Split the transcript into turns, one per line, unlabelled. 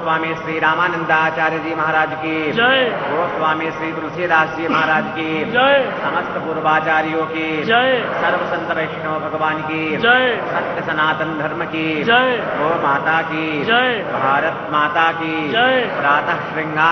स्वामी श्री रामानंदाचार्य जी महाराज की
जय।
बोलो स्वामी श्री तुलसीदास जी महाराज की
जय।
समस्त पूर्वाचार्यों की
जय।
सर्व संत वैष्णव भगवान की
जय।
सत्य सनातन धर्म की
जय।
गो माता की
जय।
भारत माता की
जय।
प्रातः श्रृंगार